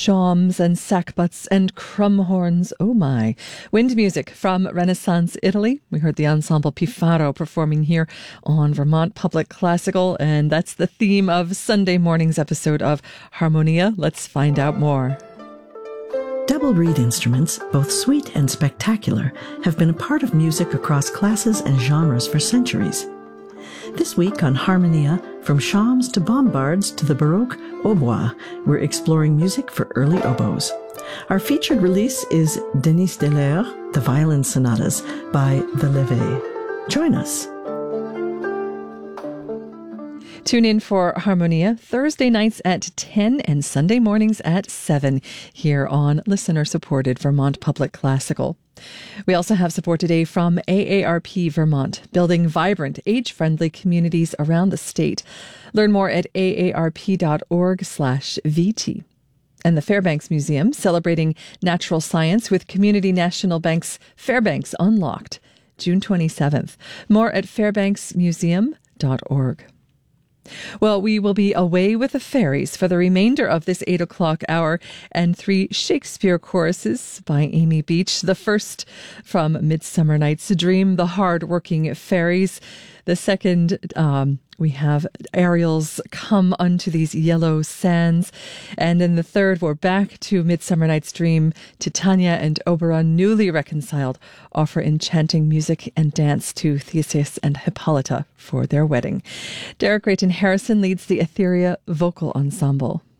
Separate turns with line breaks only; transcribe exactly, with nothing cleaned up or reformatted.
shawms and sackbuts and crumhorns. Oh my. Wind music from Renaissance Italy. We heard the ensemble Pifaro performing here on Vermont Public Classical, and that's the theme of Sunday morning's episode of Harmonia. Let's find out more.
Double reed instruments, both sweet and spectacular, have been a part of music across classes and genres for centuries. This week on Harmonia, from shawms to bombards to the Baroque hautbois, we're exploring music for early oboes. Our featured release is Denis Deleur, The Violin Sonatas by The Levée. Join us.
Tune in for Harmonia Thursday nights at ten and Sunday mornings at seven here on listener-supported Vermont Public Classical. We also have support today from A A R P Vermont, building vibrant, age-friendly communities around the state. Learn more at aarp.org slash VT. And the Fairbanks Museum, celebrating natural science with Community National Bank's Fairbanks Unlocked, June twenty-seventh. More at fairbanks museum dot org. Well, we will be away with the fairies for the remainder of this eight o'clock hour, and three Shakespeare choruses by Amy Beach. The first from Midsummer Night's Dream, The Hard-Working Fairies. The second, um, we have Ariel's Come Unto These Yellow Sands. And then the third, we're back to Midsummer Night's Dream. Titania and Oberon, newly reconciled, offer enchanting music and dance to Theseus and Hippolyta for their wedding. Derek Rayton Harrison leads the Etheria Vocal Ensemble.